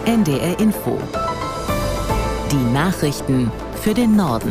NDR Info. Die Nachrichten für den Norden.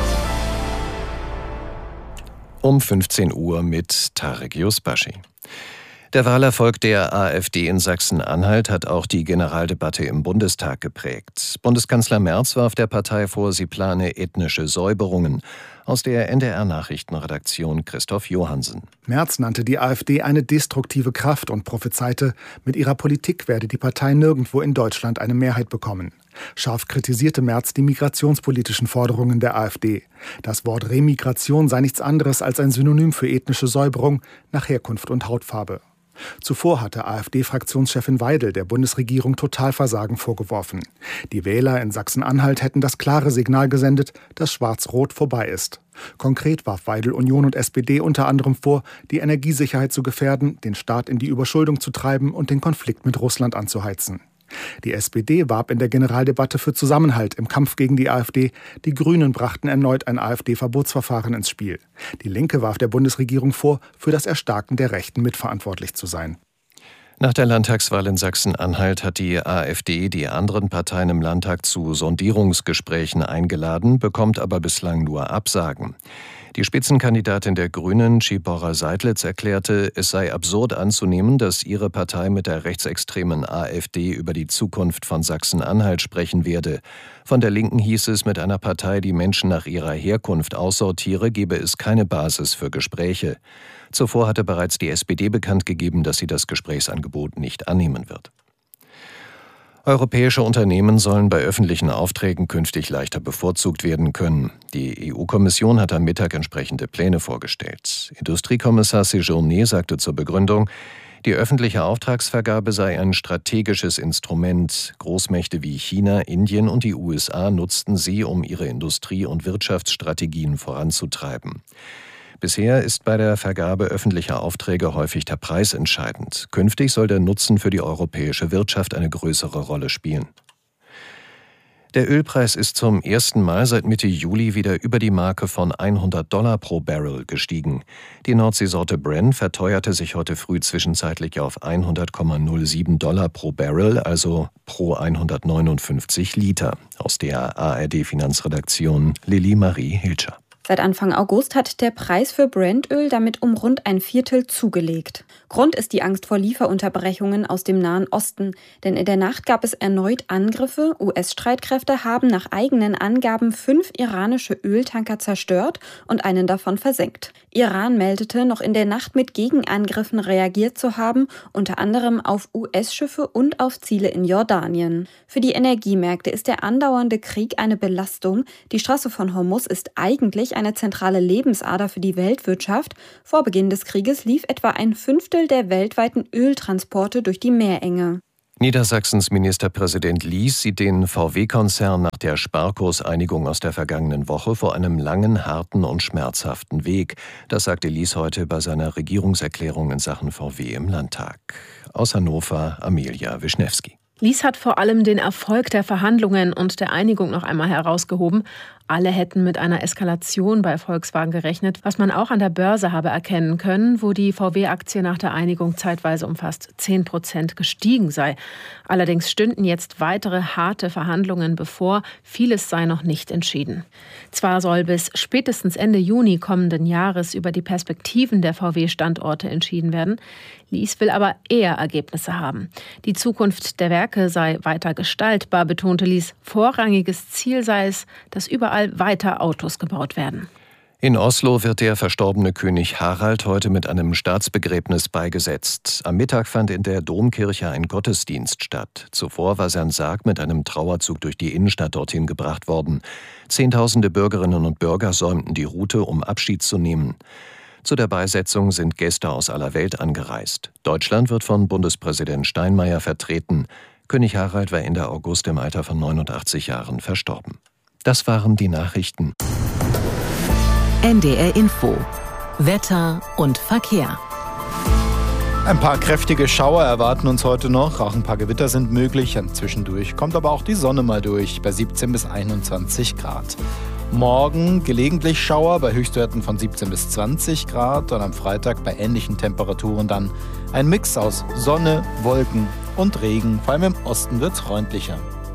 Um 15 Uhr mit Tarek Yusbashi. Der Wahlerfolg der AfD in Sachsen-Anhalt hat auch die Generaldebatte im Bundestag geprägt. Bundeskanzler Merz warf der Partei vor, sie plane ethnische Säuberungen. Aus der NDR-Nachrichtenredaktion Christoph Johannsen. Merz nannte die AfD eine destruktive Kraft und prophezeite, mit ihrer Politik werde die Partei nirgendwo in Deutschland eine Mehrheit bekommen. Scharf kritisierte Merz die migrationspolitischen Forderungen der AfD. Das Wort Remigration sei nichts anderes als ein Synonym für ethnische Säuberung nach Herkunft und Hautfarbe. Zuvor hatte AfD-Fraktionschefin Weidel der Bundesregierung Totalversagen vorgeworfen. Die Wähler in Sachsen-Anhalt hätten das klare Signal gesendet, dass Schwarz-Rot vorbei ist. Konkret warf Weidel Union und SPD unter anderem vor, die Energiesicherheit zu gefährden, den Staat in die Überschuldung zu treiben und den Konflikt mit Russland anzuheizen. Die SPD warb in der Generaldebatte für Zusammenhalt im Kampf gegen die AfD. Die Grünen brachten erneut ein AfD-Verbotsverfahren ins Spiel. Die Linke warf der Bundesregierung vor, für das Erstarken der Rechten mitverantwortlich zu sein. Nach der Landtagswahl in Sachsen-Anhalt hat die AfD die anderen Parteien im Landtag zu Sondierungsgesprächen eingeladen, bekommt aber bislang nur Absagen. Die Spitzenkandidatin der Grünen, Zsibora Seidlitz, erklärte, es sei absurd anzunehmen, dass ihre Partei mit der rechtsextremen AfD über die Zukunft von Sachsen-Anhalt sprechen werde. Von der Linken hieß es, mit einer Partei, die Menschen nach ihrer Herkunft aussortiere, gebe es keine Basis für Gespräche. Zuvor hatte bereits die SPD bekannt gegeben, dass sie das Gesprächsangebot nicht annehmen wird. Europäische Unternehmen sollen bei öffentlichen Aufträgen künftig leichter bevorzugt werden können. Die EU-Kommission hat am Mittag entsprechende Pläne vorgestellt. Industriekommissar Séjourné sagte zur Begründung, die öffentliche Auftragsvergabe sei ein strategisches Instrument. Großmächte wie China, Indien und die USA nutzten sie, um ihre Industrie- und Wirtschaftsstrategien voranzutreiben. Bisher ist bei der Vergabe öffentlicher Aufträge häufig der Preis entscheidend. Künftig soll der Nutzen für die europäische Wirtschaft eine größere Rolle spielen. Der Ölpreis ist zum ersten Mal seit Mitte Juli wieder über die Marke von $100 pro Barrel gestiegen. Die Nordseesorte Brent verteuerte sich heute früh zwischenzeitlich auf $100,07 pro Barrel, also pro 159 Liter. Aus der ARD-Finanzredaktion Lilly Marie Hilscher. Seit Anfang August hat der Preis für Brent-Öl damit um rund ein Viertel zugelegt. Grund ist die Angst vor Lieferunterbrechungen aus dem Nahen Osten. Denn in der Nacht gab es erneut Angriffe. US-Streitkräfte haben nach eigenen Angaben 5 iranische Öltanker zerstört und einen davon versenkt. Iran meldete, noch in der Nacht mit Gegenangriffen reagiert zu haben, unter anderem auf US-Schiffe und auf Ziele in Jordanien. Für die Energiemärkte ist der andauernde Krieg eine Belastung. Die Straße von Hormuz ist eigentlich eine zentrale Lebensader für die Weltwirtschaft. Vor Beginn des Krieges lief etwa ein Fünftel der weltweiten Öltransporte durch die Meerenge. Niedersachsens Ministerpräsident Lies sieht den VW-Konzern nach der Sparkurseinigung aus der vergangenen Woche vor einem langen, harten und schmerzhaften Weg. Das sagte Lies heute bei seiner Regierungserklärung in Sachen VW im Landtag. Aus Hannover, Amelia Wischnewski. Lies hat vor allem den Erfolg der Verhandlungen und der Einigung noch einmal herausgehoben. Alle hätten mit einer Eskalation bei Volkswagen gerechnet, was man auch an der Börse habe erkennen können, wo die VW-Aktie nach der Einigung zeitweise um fast 10% gestiegen sei. Allerdings stünden jetzt weitere harte Verhandlungen bevor. Vieles sei noch nicht entschieden. Zwar soll bis spätestens Ende Juni kommenden Jahres über die Perspektiven der VW-Standorte entschieden werden. Lies will aber eher Ergebnisse haben. Die Zukunft der Werke sei weiter gestaltbar, betonte Lies. Vorrangiges Ziel sei es, dass überall weiter Autos gebaut werden. In Oslo wird der verstorbene König Harald heute mit einem Staatsbegräbnis beigesetzt. Am Mittag fand in der Domkirche ein Gottesdienst statt. Zuvor war sein Sarg mit einem Trauerzug durch die Innenstadt dorthin gebracht worden. Zehntausende Bürgerinnen und Bürger säumten die Route, um Abschied zu nehmen. Zu der Beisetzung sind Gäste aus aller Welt angereist. Deutschland wird von Bundespräsident Steinmeier vertreten. König Harald war Ende August im Alter von 89 Jahren verstorben. Das waren die Nachrichten. NDR Info. Wetter und Verkehr. Ein paar kräftige Schauer erwarten uns heute noch. Auch ein paar Gewitter sind möglich. Zwischendurch kommt aber auch die Sonne mal durch bei 17 bis 21 Grad. Morgen gelegentlich Schauer bei Höchstwerten von 17 bis 20 Grad und am Freitag bei ähnlichen Temperaturen dann ein Mix aus Sonne, Wolken und Regen. Vor allem im Osten wird es freundlicher.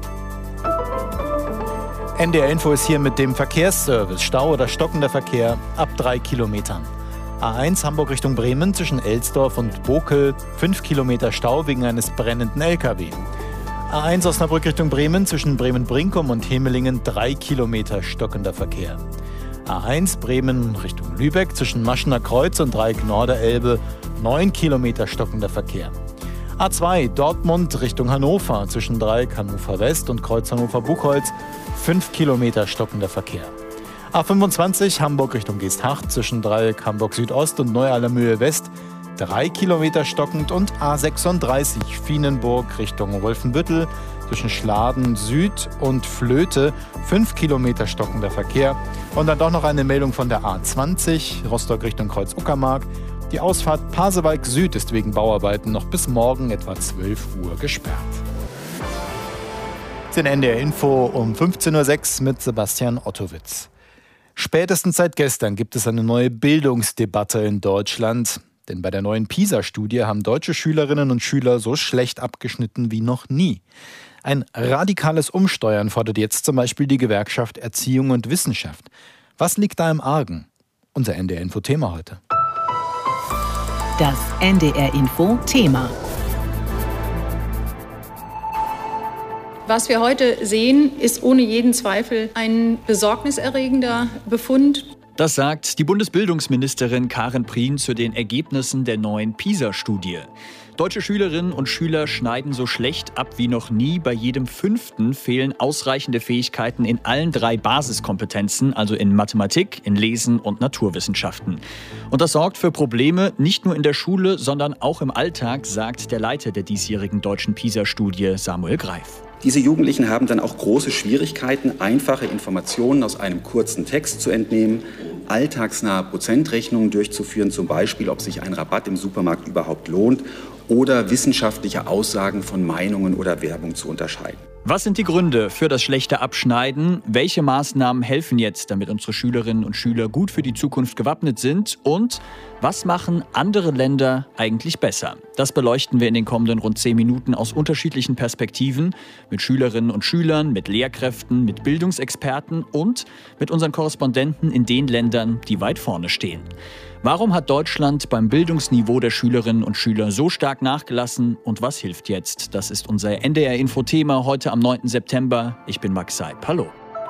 NDR Info ist hier mit dem Verkehrsservice. Stau oder stockender Verkehr ab 3 Kilometern. A1 Hamburg Richtung Bremen zwischen Elsdorf und Bokel, 5 Kilometer Stau wegen eines brennenden LKW. A1 Osnabrück Richtung Bremen zwischen Bremen-Brinkum und Hemelingen, 3 Kilometer stockender Verkehr. A1 Bremen Richtung Lübeck zwischen Maschener Kreuz und Dreieck Norderelbe, 9 Kilometer stockender Verkehr. A2 Dortmund Richtung Hannover zwischen Dreieck Hannover West und Kreuz Hannover-Buchholz, 5 Kilometer stockender Verkehr. A25 Hamburg Richtung Geesthacht zwischen Dreieck Hamburg Südost und Neu-Allermühe West, 3 Kilometer stockend. Und A36 Vienenburg Richtung Wolfenbüttel zwischen Schladen Süd und Flöte, 5 Kilometer stockender Verkehr. Und dann doch noch eine Meldung von der A20 Rostock Richtung Kreuz-Uckermark. Die Ausfahrt Pasewalk Süd ist wegen Bauarbeiten noch bis morgen etwa 12 Uhr gesperrt. Das ist in NDR Info um 15.06 Uhr mit Sebastian Ottowitz. Spätestens seit gestern gibt es eine neue Bildungsdebatte in Deutschland. Denn bei der neuen PISA-Studie haben deutsche Schülerinnen und Schüler so schlecht abgeschnitten wie noch nie. Ein radikales Umsteuern fordert jetzt zum Beispiel die Gewerkschaft Erziehung und Wissenschaft. Was liegt da im Argen? Unser NDR-Info-Thema heute. Das NDR-Info-Thema. Was wir heute sehen, ist ohne jeden Zweifel ein besorgniserregender Befund. Das sagt die Bundesbildungsministerin Karin Prien zu den Ergebnissen der neuen PISA-Studie. Deutsche Schülerinnen und Schüler schneiden so schlecht ab wie noch nie. Bei jedem 5. fehlen ausreichende Fähigkeiten in allen 3 Basiskompetenzen, also in Mathematik, in Lesen und Naturwissenschaften. Und das sorgt für Probleme nicht nur in der Schule, sondern auch im Alltag, sagt der Leiter der diesjährigen deutschen PISA-Studie, Samuel Greif. Diese Jugendlichen haben dann auch große Schwierigkeiten, einfache Informationen aus einem kurzen Text zu entnehmen, alltagsnahe Prozentrechnungen durchzuführen, zum Beispiel, ob sich ein Rabatt im Supermarkt überhaupt lohnt, oder wissenschaftliche Aussagen von Meinungen oder Werbung zu unterscheiden. Was sind die Gründe für das schlechte Abschneiden? Welche Maßnahmen helfen jetzt, damit unsere Schülerinnen und Schüler gut für die Zukunft gewappnet sind? Und was machen andere Länder eigentlich besser? Das beleuchten wir in den kommenden rund 10 Minuten aus unterschiedlichen Perspektiven. Mit Schülerinnen und Schülern, mit Lehrkräften, mit Bildungsexperten und mit unseren Korrespondenten in den Ländern, die weit vorne stehen. Warum hat Deutschland beim Bildungsniveau der Schülerinnen und Schüler so stark nachgelassen und was hilft jetzt? Das ist unser NDR-Info-Thema heute am 9. September. Ich bin Max Seib. Hallo.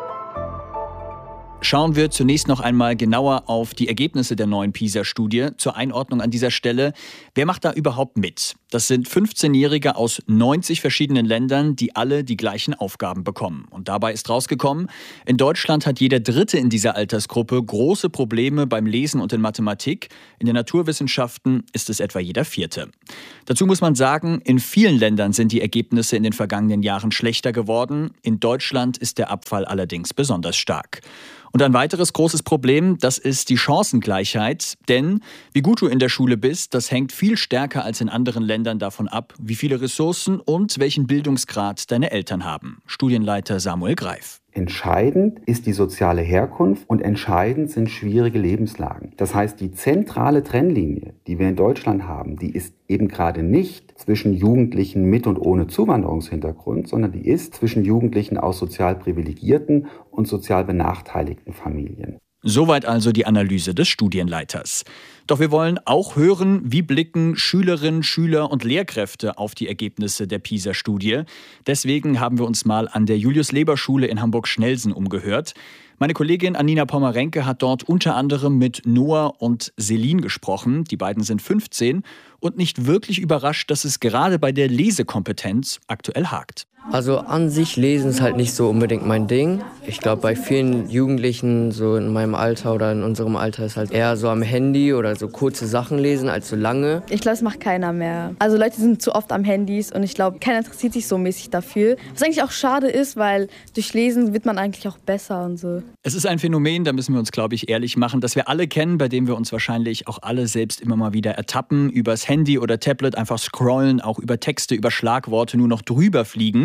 Schauen wir zunächst noch einmal genauer auf die Ergebnisse der neuen PISA-Studie. Zur Einordnung an dieser Stelle, wer macht da überhaupt mit? Das sind 15-Jährige aus 90 verschiedenen Ländern, die alle die gleichen Aufgaben bekommen. Und dabei ist rausgekommen, in Deutschland hat jeder Dritte in dieser Altersgruppe große Probleme beim Lesen und in Mathematik. In den Naturwissenschaften ist es etwa jeder Vierte. Dazu muss man sagen, in vielen Ländern sind die Ergebnisse in den vergangenen Jahren schlechter geworden. In Deutschland ist der Abfall allerdings besonders stark. Und ein weiteres großes Problem, das ist die Chancengleichheit. Denn wie gut du in der Schule bist, das hängt viel stärker als in anderen Ländern davon ab, wie viele Ressourcen und welchen Bildungsgrad deine Eltern haben. Studienleiter Samuel Greif. Entscheidend ist die soziale Herkunft und entscheidend sind schwierige Lebenslagen. Das heißt, die zentrale Trennlinie, die wir in Deutschland haben, die ist eben gerade nicht zwischen Jugendlichen mit und ohne Zuwanderungshintergrund, sondern die ist zwischen Jugendlichen aus sozial privilegierten und sozial benachteiligten Familien. Soweit also die Analyse des Studienleiters. Doch wir wollen auch hören, wie blicken Schülerinnen, Schüler und Lehrkräfte auf die Ergebnisse der PISA-Studie. Deswegen haben wir uns mal an der Julius-Leber-Schule in Hamburg-Schnelsen umgehört. Meine Kollegin Anina Pommerenke hat dort unter anderem mit Noah und Selin gesprochen. Die beiden sind 15 und nicht wirklich überrascht, dass es gerade bei der Lesekompetenz aktuell hakt. Also an sich lesen ist halt nicht so unbedingt mein Ding. Ich glaube, bei vielen Jugendlichen so in meinem Alter oder in unserem Alter ist halt eher so am Handy oder so kurze Sachen lesen als so lange. Ich glaube, das macht keiner mehr. Also Leute sind zu oft am Handys und ich glaube, keiner interessiert sich so mäßig dafür. Was eigentlich auch schade ist, weil durch Lesen wird man eigentlich auch besser und so. Es ist ein Phänomen, da müssen wir uns, glaube ich, ehrlich machen, das wir alle kennen, bei dem wir uns wahrscheinlich auch alle selbst immer mal wieder ertappen, übers Handy oder Tablet einfach scrollen, auch über Texte, über Schlagworte nur noch drüber fliegen.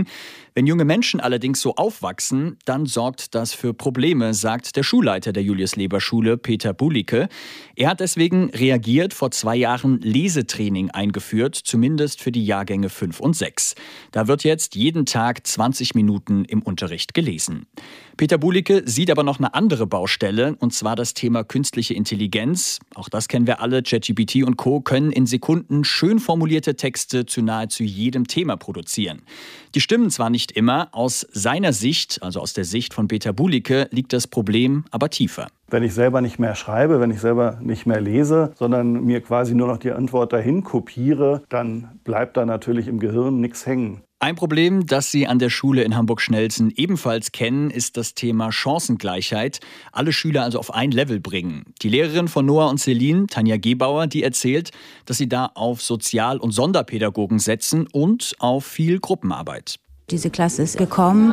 Wenn junge Menschen allerdings so aufwachsen, dann sorgt das für Probleme, sagt der Schulleiter der Julius-Leber-Schule, Peter Bulicke. Er hat deswegen reagiert, vor 2 Jahren Lesetraining eingeführt, zumindest für die Jahrgänge 5 und 6. Da wird jetzt jeden Tag 20 Minuten im Unterricht gelesen. Peter Bulicke sieht aber noch eine andere Baustelle, und zwar das Thema künstliche Intelligenz. Auch das kennen wir alle. ChatGPT und Co. können in Sekunden schön formulierte Texte zu nahezu jedem Thema produzieren. Die stimmen zwar nicht immer, aus seiner Sicht, also aus der Sicht von Peter Bulicke, liegt das Problem aber tiefer. Wenn ich selber nicht mehr schreibe, wenn ich selber nicht mehr lese, sondern mir quasi nur noch die Antwort dahin kopiere, dann bleibt da natürlich im Gehirn nichts hängen. Ein Problem, das Sie an der Schule in Hamburg-Schnelsen ebenfalls kennen, ist das Thema Chancengleichheit. Alle Schüler also auf ein Level bringen. Die Lehrerin von Noah und Celine, Tanja Gebauer, die erzählt, dass sie da auf Sozial- und Sonderpädagogen setzen und auf viel Gruppenarbeit. Diese Klasse ist gekommen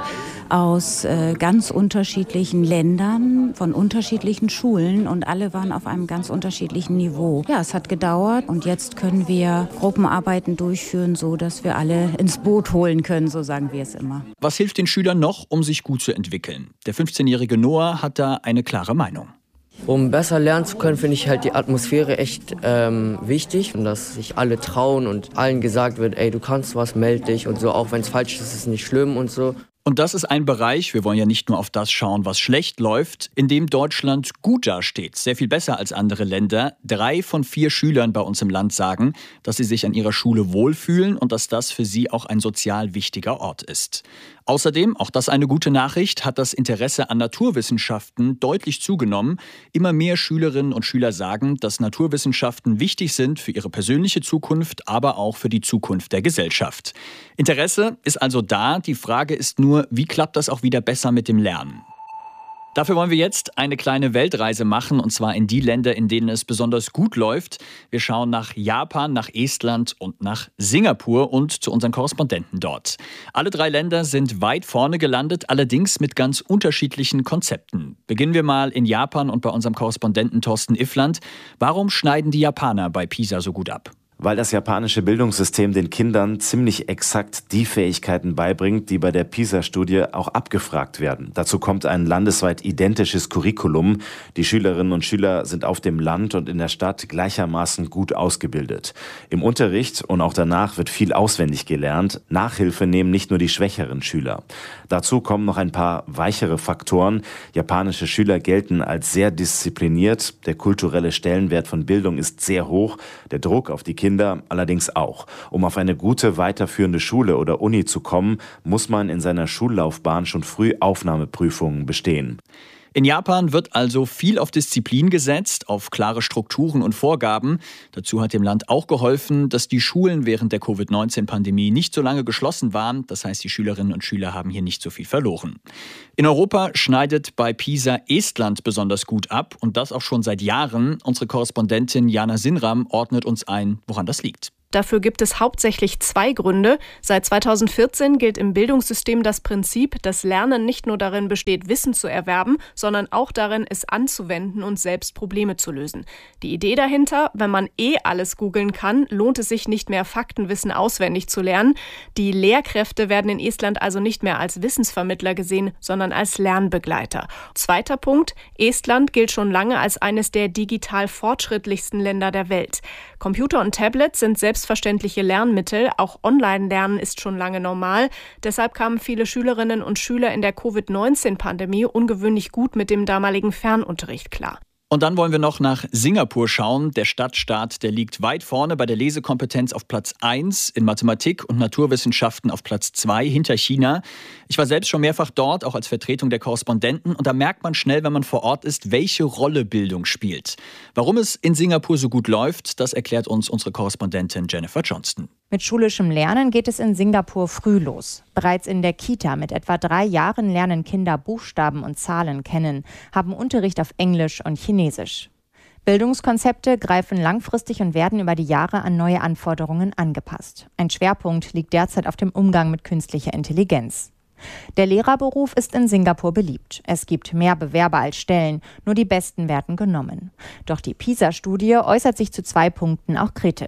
aus ganz unterschiedlichen Ländern, von unterschiedlichen Schulen, und alle waren auf einem ganz unterschiedlichen Niveau. Ja, es hat gedauert, und jetzt können wir Gruppenarbeiten durchführen, so dass wir alle ins Boot holen können, so sagen wir es immer. Was hilft den Schülern noch, um sich gut zu entwickeln? Der 15-jährige Noah hat da eine klare Meinung. Um besser lernen zu können, finde ich halt die Atmosphäre echt wichtig. Und dass sich alle trauen und allen gesagt wird, ey, du kannst was, meld dich und so. Auch wenn es falsch ist, ist es nicht schlimm und so. Und das ist ein Bereich, wir wollen ja nicht nur auf das schauen, was schlecht läuft, in dem Deutschland gut dasteht. Sehr viel besser als andere Länder. 3 von 4 Schülern bei uns im Land sagen, dass sie sich an ihrer Schule wohlfühlen und dass das für sie auch ein sozial wichtiger Ort ist. Außerdem, auch das eine gute Nachricht, hat das Interesse an Naturwissenschaften deutlich zugenommen. Immer mehr Schülerinnen und Schüler sagen, dass Naturwissenschaften wichtig sind für ihre persönliche Zukunft, aber auch für die Zukunft der Gesellschaft. Interesse ist also da. Die Frage ist nur, wie klappt das auch wieder besser mit dem Lernen? Dafür wollen wir jetzt eine kleine Weltreise machen, und zwar in die Länder, in denen es besonders gut läuft. Wir schauen nach Japan, nach Estland und nach Singapur und zu unseren Korrespondenten dort. Alle 3 Länder sind weit vorne gelandet, allerdings mit ganz unterschiedlichen Konzepten. Beginnen wir mal in Japan und bei unserem Korrespondenten Thorsten Iffland. Warum schneiden die Japaner bei PISA so gut ab? Weil das japanische Bildungssystem den Kindern ziemlich exakt die Fähigkeiten beibringt, die bei der PISA-Studie auch abgefragt werden. Dazu kommt ein landesweit identisches Curriculum. Die Schülerinnen und Schüler sind auf dem Land und in der Stadt gleichermaßen gut ausgebildet. Im Unterricht und auch danach wird viel auswendig gelernt. Nachhilfe nehmen nicht nur die schwächeren Schüler. Dazu kommen noch ein paar weichere Faktoren. Japanische Schüler gelten als sehr diszipliniert. Der kulturelle Stellenwert von Bildung ist sehr hoch. Der Druck auf die Kinder allerdings auch. Um auf eine gute weiterführende Schule oder Uni zu kommen, muss man in seiner Schullaufbahn schon früh Aufnahmeprüfungen bestehen. In Japan wird also viel auf Disziplin gesetzt, auf klare Strukturen und Vorgaben. Dazu hat dem Land auch geholfen, dass die Schulen während der Covid-19-Pandemie nicht so lange geschlossen waren. Das heißt, die Schülerinnen und Schüler haben hier nicht so viel verloren. In Europa schneidet bei PISA Estland besonders gut ab, und das auch schon seit Jahren. Unsere Korrespondentin Jana Sinram ordnet uns ein, woran das liegt. Dafür gibt es hauptsächlich 2 Gründe. Seit 2014 gilt im Bildungssystem das Prinzip, dass Lernen nicht nur darin besteht, Wissen zu erwerben, sondern auch darin, es anzuwenden und selbst Probleme zu lösen. Die Idee dahinter: wenn man alles googeln kann, lohnt es sich nicht mehr, Faktenwissen auswendig zu lernen. Die Lehrkräfte werden in Estland also nicht mehr als Wissensvermittler gesehen, sondern als Lernbegleiter. Zweiter Punkt: Estland gilt schon lange als eines der digital fortschrittlichsten Länder der Welt. Computer und Tablets sind selbstverständliche Lernmittel. Auch Online-Lernen ist schon lange normal. Deshalb kamen viele Schülerinnen und Schüler in der Covid-19-Pandemie ungewöhnlich gut mit dem damaligen Fernunterricht klar. Und dann wollen wir noch nach Singapur schauen. Der Stadtstaat, der liegt weit vorne bei der Lesekompetenz auf Platz 1, in Mathematik und Naturwissenschaften auf Platz 2 hinter China. Ich war selbst schon mehrfach dort, auch als Vertretung der Korrespondenten. Und da merkt man schnell, wenn man vor Ort ist, welche Rolle Bildung spielt. Warum es in Singapur so gut läuft, das erklärt uns unsere Korrespondentin Jennifer Johnston. Mit schulischem Lernen geht es in Singapur früh los. Bereits in der Kita mit etwa 3 Jahren lernen Kinder Buchstaben und Zahlen kennen, haben Unterricht auf Englisch und Chinesisch. Bildungskonzepte greifen langfristig und werden über die Jahre an neue Anforderungen angepasst. Ein Schwerpunkt liegt derzeit auf dem Umgang mit künstlicher Intelligenz. Der Lehrerberuf ist in Singapur beliebt. Es gibt mehr Bewerber als Stellen, nur die Besten werden genommen. Doch die PISA-Studie äußert sich zu 2 Punkten auch kritisch.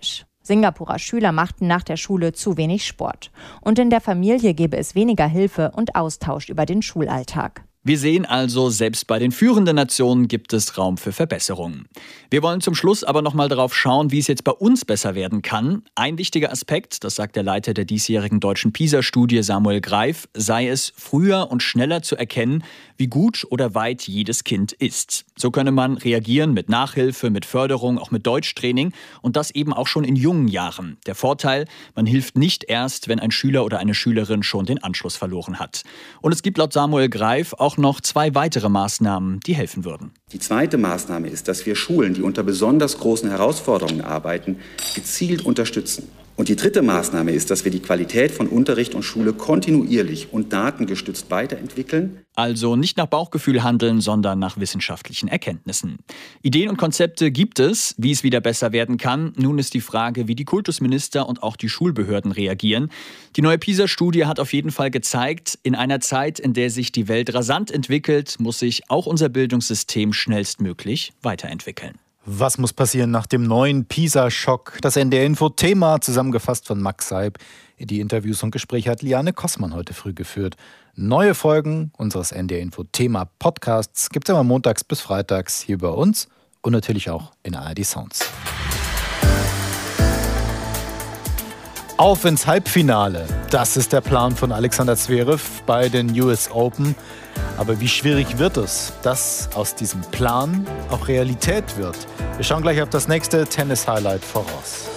Singapurer Schüler machten nach der Schule zu wenig Sport. Und in der Familie gebe es weniger Hilfe und Austausch über den Schulalltag. Wir sehen also, selbst bei den führenden Nationen gibt es Raum für Verbesserungen. Wir wollen zum Schluss aber noch mal darauf schauen, wie es jetzt bei uns besser werden kann. Ein wichtiger Aspekt, das sagt der Leiter der diesjährigen deutschen PISA-Studie Samuel Greif, sei es, früher und schneller zu erkennen, wie gut oder weit jedes Kind ist. So könne man reagieren mit Nachhilfe, mit Förderung, auch mit Deutschtraining und das eben auch schon in jungen Jahren. Der Vorteil, man hilft nicht erst, wenn ein Schüler oder eine Schülerin schon den Anschluss verloren hat. Und es gibt laut Samuel Greif auch noch 2 weitere Maßnahmen, die helfen würden. Die zweite Maßnahme ist, dass wir Schulen, die unter besonders großen Herausforderungen arbeiten, gezielt unterstützen. Und die dritte Maßnahme ist, dass wir die Qualität von Unterricht und Schule kontinuierlich und datengestützt weiterentwickeln. Also nicht nach Bauchgefühl handeln, sondern nach wissenschaftlichen Erkenntnissen. Ideen und Konzepte gibt es, wie es wieder besser werden kann. Nun ist die Frage, wie die Kultusminister und auch die Schulbehörden reagieren. Die neue PISA-Studie hat auf jeden Fall gezeigt, in einer Zeit, in der sich die Welt rasant entwickelt, muss sich auch unser Bildungssystem schnellstmöglich weiterentwickeln. Was muss passieren nach dem neuen PISA-Schock? Das NDR-Info-Thema, zusammengefasst von Max Seib. Die Interviews und Gespräche hat Liane Kossmann heute früh geführt. Neue Folgen unseres NDR-Info-Thema-Podcasts gibt es immer montags bis freitags hier bei uns und natürlich auch in ARD Sounds. Auf ins Halbfinale. Das ist der Plan von Alexander Zverev bei den US Open. Aber wie schwierig wird es, dass aus diesem Plan auch Realität wird? Wir schauen gleich auf das nächste Tennis-Highlight voraus.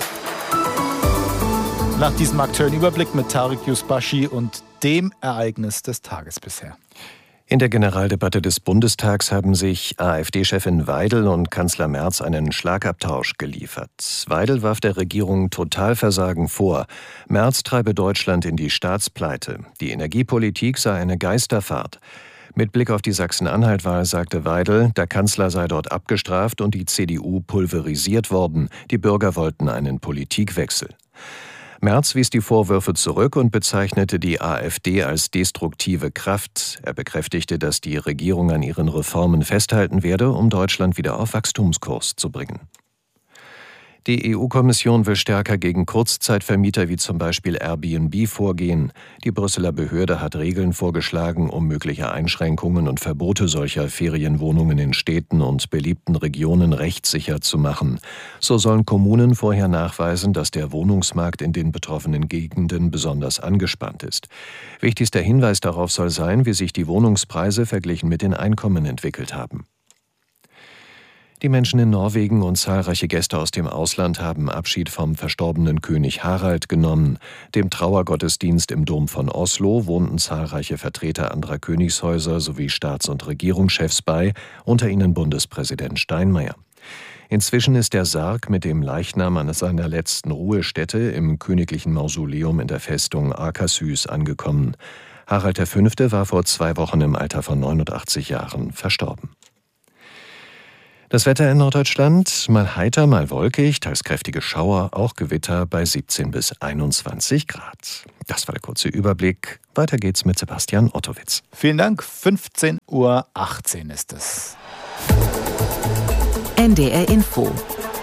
Nach diesem aktuellen Überblick mit Tarek Yusbashi und dem Ereignis des Tages bisher. In der Generaldebatte des Bundestags haben sich AfD-Chefin Weidel und Kanzler Merz einen Schlagabtausch geliefert. Weidel warf der Regierung Totalversagen vor. Merz treibe Deutschland in die Staatspleite. Die Energiepolitik sei eine Geisterfahrt. Mit Blick auf die Sachsen-Anhalt-Wahl sagte Weidel, der Kanzler sei dort abgestraft und die CDU pulverisiert worden. Die Bürger wollten einen Politikwechsel. Merz wies die Vorwürfe zurück und bezeichnete die AfD als destruktive Kraft. Er bekräftigte, dass die Regierung an ihren Reformen festhalten werde, um Deutschland wieder auf Wachstumskurs zu bringen. Die EU-Kommission will stärker gegen Kurzzeitvermieter wie zum Beispiel Airbnb vorgehen. Die Brüsseler Behörde hat Regeln vorgeschlagen, um mögliche Einschränkungen und Verbote solcher Ferienwohnungen in Städten und beliebten Regionen rechtssicher zu machen. So sollen Kommunen vorher nachweisen, dass der Wohnungsmarkt in den betroffenen Gegenden besonders angespannt ist. Wichtigster Hinweis darauf soll sein, wie sich die Wohnungspreise verglichen mit den Einkommen entwickelt haben. Die Menschen in Norwegen und zahlreiche Gäste aus dem Ausland haben Abschied vom verstorbenen König Harald genommen. Dem Trauergottesdienst im Dom von Oslo wohnten zahlreiche Vertreter anderer Königshäuser sowie Staats- und Regierungschefs bei, unter ihnen Bundespräsident Steinmeier. Inzwischen ist der Sarg mit dem Leichnam an seiner letzten Ruhestätte im königlichen Mausoleum in der Festung Akershus angekommen. Harald V. war vor 2 Wochen im Alter von 89 Jahren verstorben. Das Wetter in Norddeutschland, mal heiter, mal wolkig, teils kräftige Schauer, auch Gewitter bei 17 bis 21 Grad. Das war der kurze Überblick. Weiter geht's mit Sebastian Ottowitz. Vielen Dank, 15:18 Uhr ist es. NDR Info.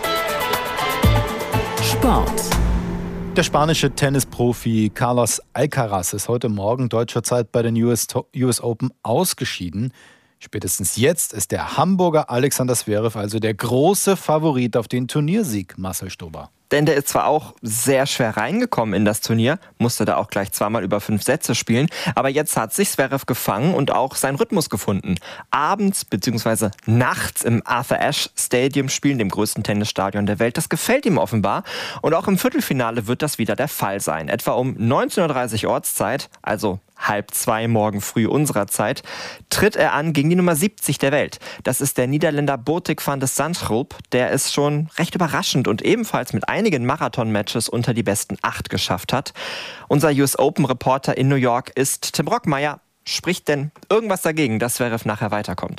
Sport. Der spanische Tennisprofi Carlos Alcaraz ist heute Morgen deutscher Zeit bei den US Open ausgeschieden. Spätestens jetzt ist der Hamburger Alexander Zverev also der große Favorit auf den Turniersieg, Marcel Stober. Denn der ist zwar auch sehr schwer reingekommen in das Turnier, musste da auch gleich zweimal über 5 Sätze spielen, aber jetzt hat sich Zverev gefangen und auch seinen Rhythmus gefunden. Abends bzw. nachts im Arthur Ashe Stadium spielen, dem größten Tennisstadion der Welt. Das gefällt ihm offenbar und auch im Viertelfinale wird das wieder der Fall sein. Etwa um 19:30 Uhr Ortszeit, also 1:30 morgen früh unserer Zeit, tritt er an gegen die Nummer 70 der Welt. Das ist der Niederländer Botik van de Zandschulp. Der es schon recht überraschend und ebenfalls mit einigen Marathon-Matches unter die besten 8 geschafft hat. Unser US Open-Reporter in New York ist Tim Brockmeier. Spricht denn irgendwas dagegen, dass Zverev nachher weiterkommt?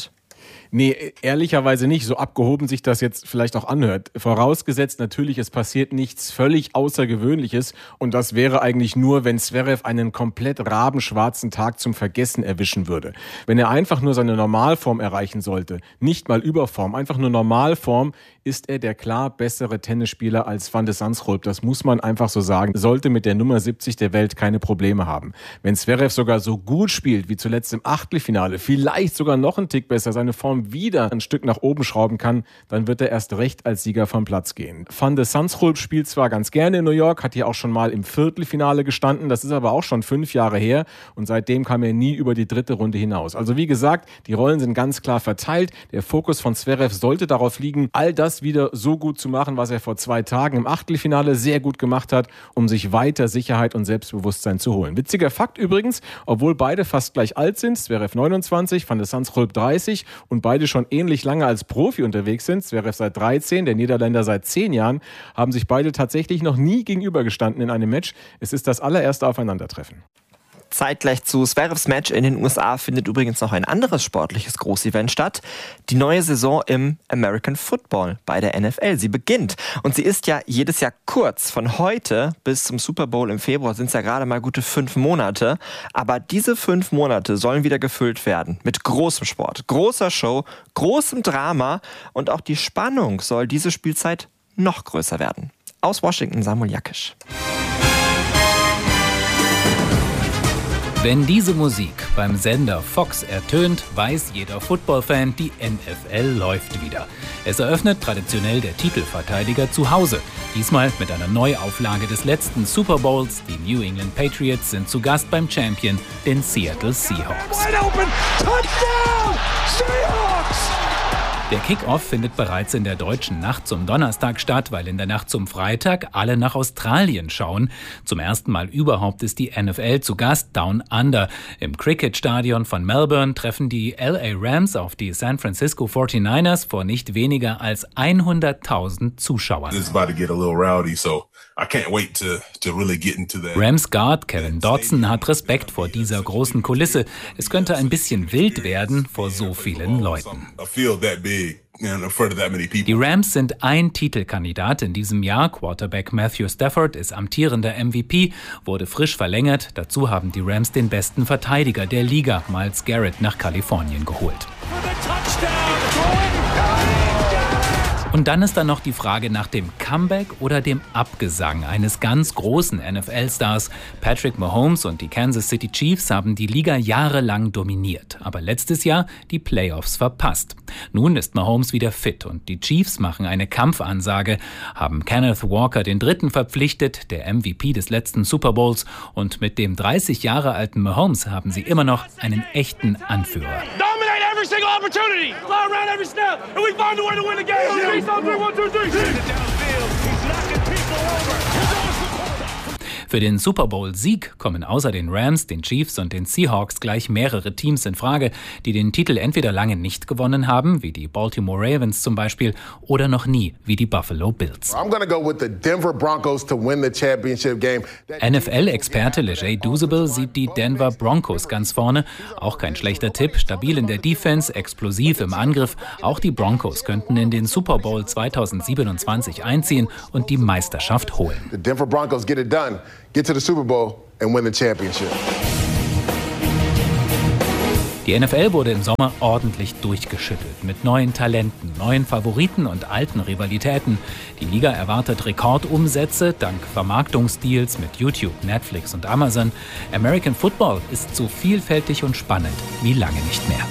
Nee, ehrlicherweise nicht, so abgehoben sich das jetzt vielleicht auch anhört. Vorausgesetzt natürlich, es passiert nichts völlig Außergewöhnliches und das wäre eigentlich nur, wenn Zverev einen komplett rabenschwarzen Tag zum Vergessen erwischen würde. Wenn er einfach nur seine Normalform erreichen sollte, nicht mal Überform, einfach nur Normalform, ist er der klar bessere Tennisspieler als Van de Zandschulp. Das muss man einfach so sagen. Sollte mit der Nummer 70 der Welt keine Probleme haben. Wenn Zverev sogar so gut spielt wie zuletzt im Achtelfinale, vielleicht sogar noch einen Tick besser, seine Form wieder ein Stück nach oben schrauben kann, dann wird er erst recht als Sieger vom Platz gehen. Van de Zandschulp spielt zwar ganz gerne in New York, hat hier auch schon mal im Viertelfinale gestanden, das ist aber auch schon 5 Jahre her und seitdem kam er nie über die 3. Runde hinaus. Also wie gesagt, die Rollen sind ganz klar verteilt. Der Fokus von Zverev sollte darauf liegen, all das wieder so gut zu machen, was er vor 2 Tagen im Achtelfinale sehr gut gemacht hat, um sich weiter Sicherheit und Selbstbewusstsein zu holen. Witziger Fakt übrigens, obwohl beide fast gleich alt sind, Zverev 29, Van de Zandschulp 30 und beide schon ähnlich lange als Profi unterwegs sind, Zverev seit 13, der Niederländer seit 10 Jahren, haben sich beide tatsächlich noch nie gegenübergestanden in einem Match. Es ist das allererste Aufeinandertreffen. Zeitgleich zu Zverevs Match in den USA findet übrigens noch ein anderes sportliches Großevent statt. Die neue Saison im American Football bei der NFL. Sie beginnt und sie ist ja jedes Jahr kurz. Von heute bis zum Super Bowl im Februar sind es ja gerade mal gute 5 Monate. Aber diese 5 Monate sollen wieder gefüllt werden mit großem Sport, großer Show, großem Drama und auch die Spannung soll diese Spielzeit noch größer werden. Aus Washington, Samuel Jakisch. Wenn diese Musik beim Sender Fox ertönt, weiß jeder Football-Fan, die NFL läuft wieder. Es eröffnet traditionell der Titelverteidiger zu Hause. Diesmal mit einer Neuauflage des letzten Super Bowls. Die New England Patriots sind zu Gast beim Champion, den Seattle Seahawks. Der Kickoff findet bereits in der deutschen Nacht zum Donnerstag statt, weil in der Nacht zum Freitag alle nach Australien schauen. Zum ersten Mal überhaupt ist die NFL zu Gast Down Under. Im Cricket-Stadion von Melbourne treffen die LA Rams auf die San Francisco 49ers vor nicht weniger als 100.000 Zuschauern. Rams Guard Kevin Dodson hat Respekt vor dieser großen Kulisse. Es könnte ein bisschen wild werden vor so vielen Leuten. Die Rams sind ein Titelkandidat in diesem Jahr. Quarterback Matthew Stafford ist amtierender MVP, wurde frisch verlängert. Dazu haben die Rams den besten Verteidiger der Liga, Myles Garrett, nach Kalifornien geholt. Und dann ist da noch die Frage nach dem Comeback oder dem Abgesang eines ganz großen NFL-Stars. Patrick Mahomes und die Kansas City Chiefs haben die Liga jahrelang dominiert, aber letztes Jahr die Playoffs verpasst. Nun ist Mahomes wieder fit und die Chiefs machen eine Kampfansage, haben Kenneth Walker den Dritten verpflichtet, der MVP des letzten Super Bowls, und mit dem 30 Jahre alten Mahomes haben sie immer noch einen echten Anführer. Every single opportunity, fly around every snap, and we find a way to win the game. 3, 1, 2, 3. Für den Super Bowl-Sieg kommen außer den Rams, den Chiefs und den Seahawks gleich mehrere Teams in Frage, die den Titel entweder lange nicht gewonnen haben, wie die Baltimore Ravens zum Beispiel, oder noch nie, wie die Buffalo Bills. NFL-Experte Leger Douzable sieht die Denver Broncos ganz vorne. Auch kein schlechter Tipp, stabil in der Defense, explosiv im Angriff. Auch die Broncos könnten in den Super Bowl 2027 einziehen und die Meisterschaft holen. The Denver Broncos get it done. Get to the Super Bowl and win the championship. Die NFL wurde im Sommer ordentlich durchgeschüttelt mit neuen Talenten, neuen Favoriten und alten Rivalitäten. Die Liga erwartet Rekordumsätze dank Vermarktungsdeals mit YouTube, Netflix und Amazon. American Football ist so vielfältig und spannend wie lange nicht mehr.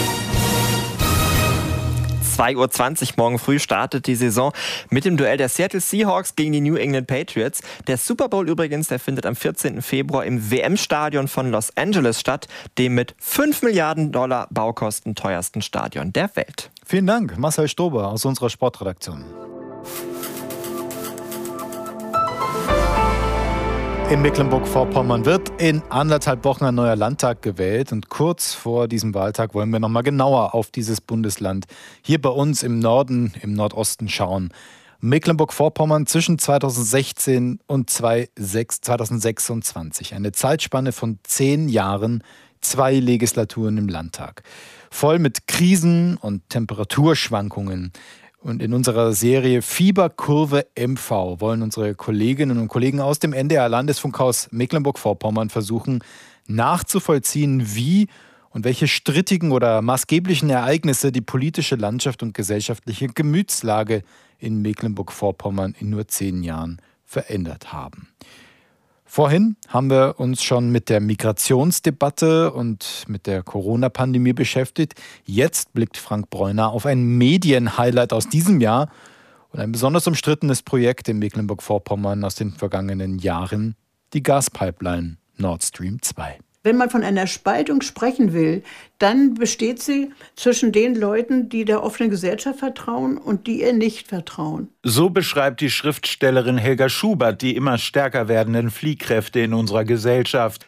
2:20 Uhr morgen früh startet die Saison mit dem Duell der Seattle Seahawks gegen die New England Patriots. Der Super Bowl übrigens, der findet am 14. Februar im WM-Stadion von Los Angeles statt, dem mit $5 Milliarden Baukosten teuersten Stadion der Welt. Vielen Dank, Marcel Stober aus unserer Sportredaktion. In Mecklenburg-Vorpommern wird in 1,5 Wochen ein neuer Landtag gewählt. Und kurz vor diesem Wahltag wollen wir noch mal genauer auf dieses Bundesland hier bei uns im Norden, im Nordosten schauen. Mecklenburg-Vorpommern zwischen 2016 und 2026. Eine Zeitspanne von 10 Jahren, 2 Legislaturen im Landtag. Voll mit Krisen und Temperaturschwankungen. Und in unserer Serie Fieberkurve MV wollen unsere Kolleginnen und Kollegen aus dem NDR-Landesfunkhaus Mecklenburg-Vorpommern versuchen, nachzuvollziehen, wie und welche strittigen oder maßgeblichen Ereignisse die politische Landschaft und gesellschaftliche Gemütslage in Mecklenburg-Vorpommern in nur 10 Jahren verändert haben. Vorhin haben wir uns schon mit der Migrationsdebatte und mit der Corona-Pandemie beschäftigt. Jetzt blickt Frank Bräuner auf ein Medienhighlight aus diesem Jahr und ein besonders umstrittenes Projekt in Mecklenburg-Vorpommern aus den vergangenen Jahren, die Gaspipeline Nord Stream 2. Wenn man von einer Spaltung sprechen will, dann besteht sie zwischen den Leuten, die der offenen Gesellschaft vertrauen und die ihr nicht vertrauen. So beschreibt die Schriftstellerin Helga Schubert die immer stärker werdenden Fliehkräfte in unserer Gesellschaft.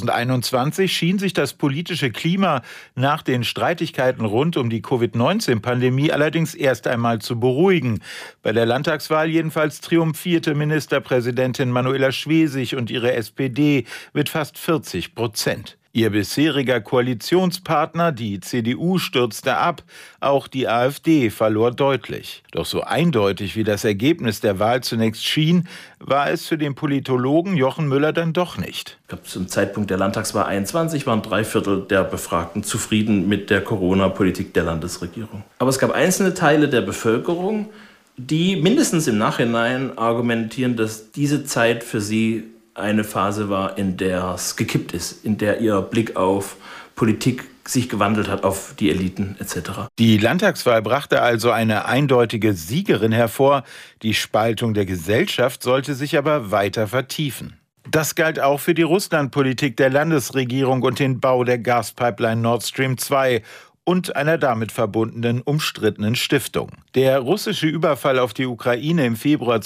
2021 schien sich das politische Klima nach den Streitigkeiten rund um die Covid-19-Pandemie allerdings erst einmal zu beruhigen. Bei der Landtagswahl jedenfalls triumphierte Ministerpräsidentin Manuela Schwesig und ihre SPD mit fast 40%. Ihr bisheriger Koalitionspartner, die CDU, stürzte ab. Auch die AfD verlor deutlich. Doch so eindeutig wie das Ergebnis der Wahl zunächst schien, war es für den Politologen Jochen Müller dann doch nicht. Zum Zeitpunkt der Landtagswahl 21 waren 3/4 der Befragten zufrieden mit der Corona-Politik der Landesregierung. Aber es gab einzelne Teile der Bevölkerung, die mindestens im Nachhinein argumentieren, dass diese Zeit für sie eine Phase war, in der es gekippt ist, in der ihr Blick auf Politik sich gewandelt hat, auf die Eliten etc. Die Landtagswahl brachte also eine eindeutige Siegerin hervor. Die Spaltung der Gesellschaft sollte sich aber weiter vertiefen. Das galt auch für die Russlandpolitik der Landesregierung und den Bau der Gaspipeline Nord Stream 2 und einer damit verbundenen umstrittenen Stiftung. Der russische Überfall auf die Ukraine im Februar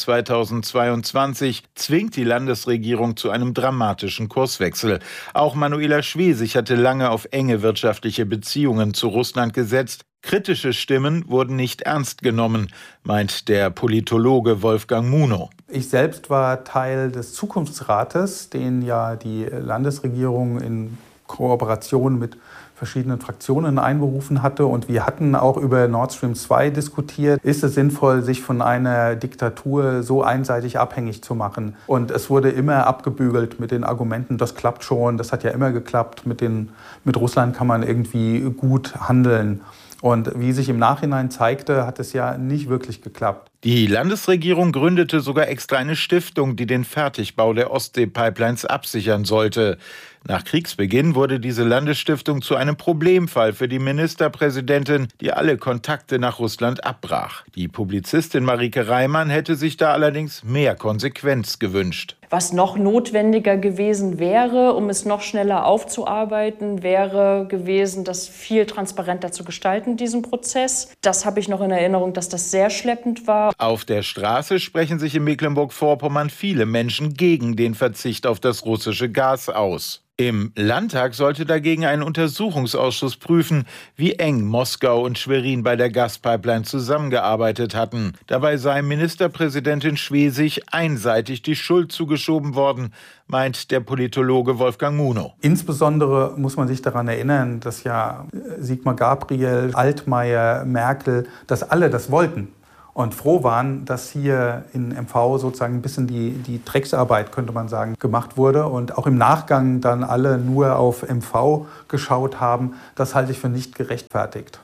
2022 zwingt die Landesregierung zu einem dramatischen Kurswechsel. Auch Manuela Schwesig hatte lange auf enge wirtschaftliche Beziehungen zu Russland gesetzt. Kritische Stimmen wurden nicht ernst genommen, meint der Politologe Wolfgang Munow. Ich selbst war Teil des Zukunftsrates, den ja die Landesregierung in Kooperation mit verschiedenen Fraktionen einberufen hatte. Und wir hatten auch über Nord Stream 2 diskutiert. Ist es sinnvoll, sich von einer Diktatur so einseitig abhängig zu machen? Und es wurde immer abgebügelt mit den Argumenten, das klappt schon, das hat ja immer geklappt. Mit Russland kann man irgendwie gut handeln. Und wie sich im Nachhinein zeigte, hat es ja nicht wirklich geklappt. Die Landesregierung gründete sogar extra eine Stiftung, die den Fertigbau der Ostsee-Pipelines absichern sollte. Nach Kriegsbeginn wurde diese Landesstiftung zu einem Problemfall für die Ministerpräsidentin, die alle Kontakte nach Russland abbrach. Die Publizistin Marike Reimann hätte sich da allerdings mehr Konsequenz gewünscht. Was noch notwendiger gewesen wäre, um es noch schneller aufzuarbeiten, wäre gewesen, das viel transparenter zu gestalten, diesen Prozess. Das habe ich noch in Erinnerung, dass das sehr schleppend war. Auf der Straße sprechen sich in Mecklenburg-Vorpommern viele Menschen gegen den Verzicht auf das russische Gas aus. Im Landtag sollte dagegen ein Untersuchungsausschuss prüfen, wie eng Moskau und Schwerin bei der Gaspipeline zusammengearbeitet hatten. Dabei sei Ministerpräsidentin Schwesig einseitig die Schuld zugeschoben worden, meint der Politologe Wolfgang Munow. Insbesondere muss man sich daran erinnern, dass ja Sigmar Gabriel, Altmaier, Merkel, dass alle das wollten. Und froh waren, dass hier in MV sozusagen ein bisschen die Drecksarbeit, könnte man sagen, gemacht wurde. Und auch im Nachgang dann alle nur auf MV geschaut haben. Das halte ich für nicht gerechtfertigt.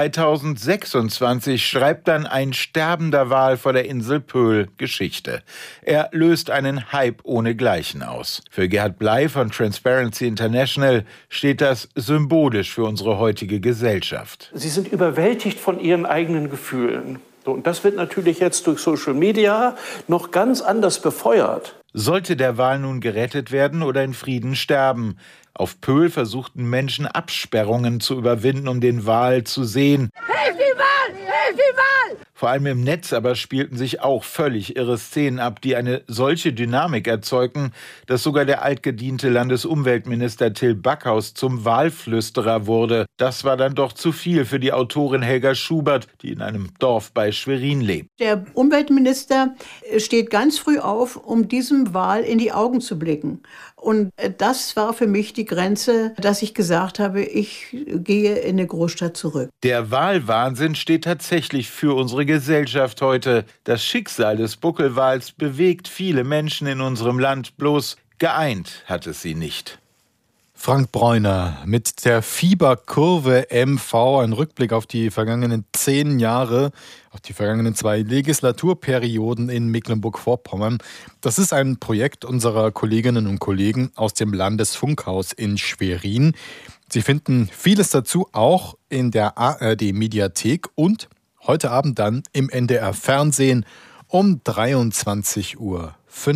2026 schreibt dann ein sterbender Wal vor der Insel Pöhl Geschichte. Er löst einen Hype ohnegleichen aus. Für Gerhard Bley von Transparency International steht das symbolisch für unsere heutige Gesellschaft. Sie sind überwältigt von ihren eigenen Gefühlen. Und das wird natürlich jetzt durch Social Media noch ganz anders befeuert. Sollte der Wal nun gerettet werden oder in Frieden sterben? Auf Pöhl versuchten Menschen Absperrungen zu überwinden, um den Wal zu sehen. Hilf die Wal! Hilf die Wal! Vor allem im Netz aber spielten sich auch völlig irre Szenen ab, die eine solche Dynamik erzeugten, dass sogar der altgediente Landesumweltminister Till Backhaus zum Walflüsterer wurde. Das war dann doch zu viel für die Autorin Helga Schubert, die in einem Dorf bei Schwerin lebt. Der Umweltminister steht ganz früh auf, um diesem Wal in die Augen zu blicken. Und das war für mich die Grenze, dass ich gesagt habe, ich gehe in eine Großstadt zurück. Der Wahlwahnsinn steht tatsächlich für unsere Gesellschaft heute. Das Schicksal des Buckelwals bewegt viele Menschen in unserem Land, bloß geeint hat es sie nicht. Frank Bräuner mit der Fieberkurve MV, ein Rückblick auf die vergangenen 10 Jahre, auf die vergangenen 2 Legislaturperioden in Mecklenburg-Vorpommern. Das ist ein Projekt unserer Kolleginnen und Kollegen aus dem Landesfunkhaus in Schwerin. Sie finden vieles dazu auch in der ARD-Mediathek und heute Abend dann im NDR-Fernsehen um 23:35 Uhr.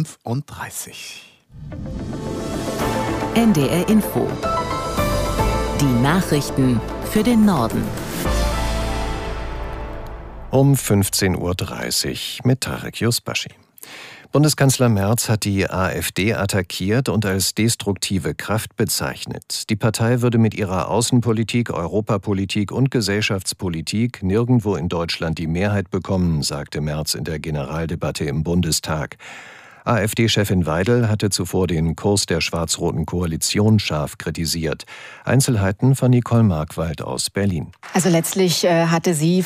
NDR Info. Die Nachrichten für den Norden. Um 15:30 Uhr mit Tarek Yusbashi. Bundeskanzler Merz hat die AfD attackiert und als destruktive Kraft bezeichnet. Die Partei würde mit ihrer Außenpolitik, Europapolitik und Gesellschaftspolitik nirgendwo in Deutschland die Mehrheit bekommen, sagte Merz in der Generaldebatte im Bundestag. AfD-Chefin Weidel hatte zuvor den Kurs der schwarz-roten Koalition scharf kritisiert. Einzelheiten von Nicole Markwald aus Berlin. Also letztlich hatte sie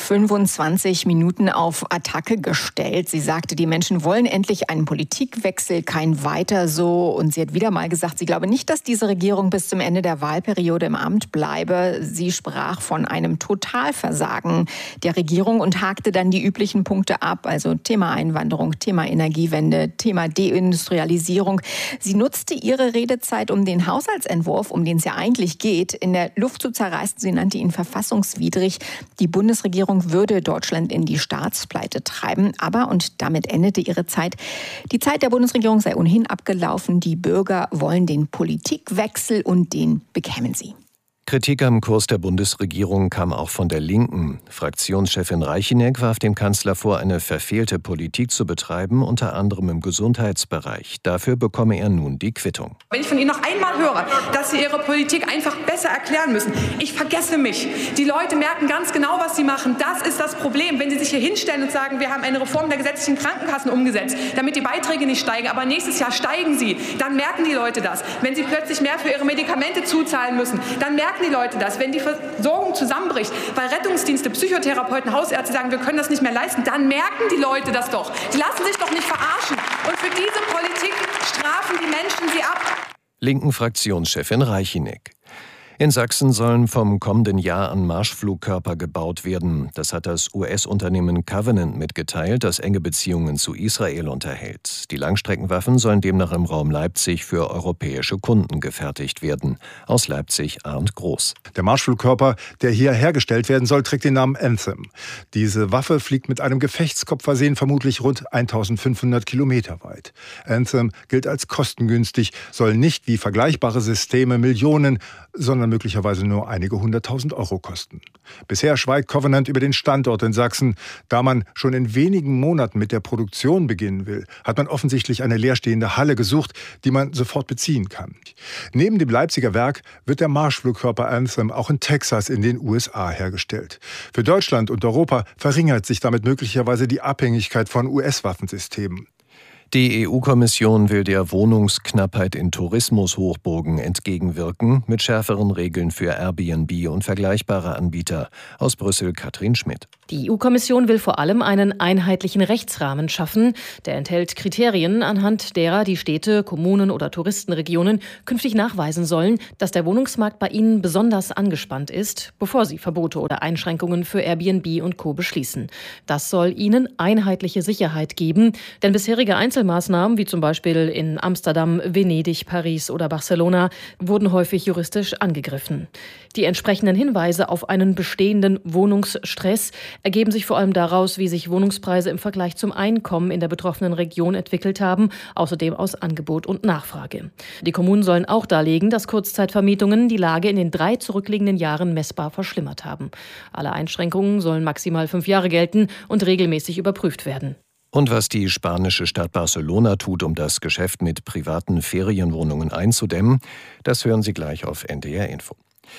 25 Minuten auf Attacke gestellt. Sie sagte, die Menschen wollen endlich einen Politikwechsel, kein Weiter so. Und sie hat wieder mal gesagt, sie glaube nicht, dass diese Regierung bis zum Ende der Wahlperiode im Amt bleibe. Sie sprach von einem Totalversagen der Regierung und hakte dann die üblichen Punkte ab. Also Thema Einwanderung, Thema Energiewende, Thema Deindustrialisierung. Sie nutzte ihre Redezeit, um den Haushaltsentwurf, um den es ja eigentlich geht, in der Luft zu zerreißen. Sie nannte ihn verfassungswidrig. Die Bundesregierung würde Deutschland in die Staatspleite treiben. Aber, und damit endete ihre Zeit, die Zeit der Bundesregierung sei ohnehin abgelaufen. Die Bürger wollen den Politikwechsel und den bekämen sie. Kritik am Kurs der Bundesregierung kam auch von der Linken. Fraktionschefin Reicheneck warf dem Kanzler vor, eine verfehlte Politik zu betreiben, unter anderem im Gesundheitsbereich. Dafür bekomme er nun die Quittung. Wenn ich von Ihnen noch einmal höre, dass Sie Ihre Politik einfach besser erklären müssen, ich vergesse mich. Die Leute merken ganz genau, was sie machen. Das ist das Problem. Wenn Sie sich hier hinstellen und sagen, wir haben eine Reform der gesetzlichen Krankenkassen umgesetzt, damit die Beiträge nicht steigen, aber nächstes Jahr steigen sie, dann merken die Leute das. Wenn Sie plötzlich mehr für Ihre Medikamente zuzahlen müssen, dann merken die Leute das. Wenn die Versorgung zusammenbricht, weil Rettungsdienste, Psychotherapeuten, Hausärzte sagen, wir können das nicht mehr leisten, dann merken die Leute das doch. Die lassen sich doch nicht verarschen. Und für diese Politik strafen die Menschen sie ab. Linken Fraktionschefin Reicheneck. In Sachsen sollen vom kommenden Jahr an Marschflugkörper gebaut werden. Das hat das US-Unternehmen Covenant mitgeteilt, das enge Beziehungen zu Israel unterhält. Die Langstreckenwaffen sollen demnach im Raum Leipzig für europäische Kunden gefertigt werden. Aus Leipzig Arndt Groß. Der Marschflugkörper, der hier hergestellt werden soll, trägt den Namen Anthem. Diese Waffe fliegt mit einem Gefechtskopf versehen vermutlich rund 1500 Kilometer weit. Anthem gilt als kostengünstig, soll nicht wie vergleichbare Systeme Millionen, sondern möglicherweise nur einige 100.000 Euro kosten. Bisher schweigt Covenant über den Standort in Sachsen. Da man schon in wenigen Monaten mit der Produktion beginnen will, hat man offensichtlich eine leerstehende Halle gesucht, die man sofort beziehen kann. Neben dem Leipziger Werk wird der Marschflugkörper Anthem auch in Texas in den USA hergestellt. Für Deutschland und Europa verringert sich damit möglicherweise die Abhängigkeit von US-Waffensystemen. Die EU-Kommission will der Wohnungsknappheit in Tourismushochburgen entgegenwirken mit schärferen Regeln für Airbnb und vergleichbare Anbieter. Aus Brüssel Katrin Schmidt. Die EU-Kommission will vor allem einen einheitlichen Rechtsrahmen schaffen. Der enthält Kriterien, anhand derer die Städte, Kommunen oder Touristenregionen künftig nachweisen sollen, dass der Wohnungsmarkt bei ihnen besonders angespannt ist, bevor sie Verbote oder Einschränkungen für Airbnb und Co. beschließen. Das soll ihnen einheitliche Sicherheit geben, denn bisherige Einzelmaßnahmen, wie zum Beispiel in Amsterdam, Venedig, Paris oder Barcelona, wurden häufig juristisch angegriffen. Die entsprechenden Hinweise auf einen bestehenden Wohnungsstress ergeben sich vor allem daraus, wie sich Wohnungspreise im Vergleich zum Einkommen in der betroffenen Region entwickelt haben, außerdem aus Angebot und Nachfrage. Die Kommunen sollen auch darlegen, dass Kurzzeitvermietungen die Lage in den 3 zurückliegenden Jahren messbar verschlimmert haben. Alle Einschränkungen sollen maximal 5 Jahre gelten und regelmäßig überprüft werden. Und was die spanische Stadt Barcelona tut, um das Geschäft mit privaten Ferienwohnungen einzudämmen, das hören Sie gleich auf NDR Info.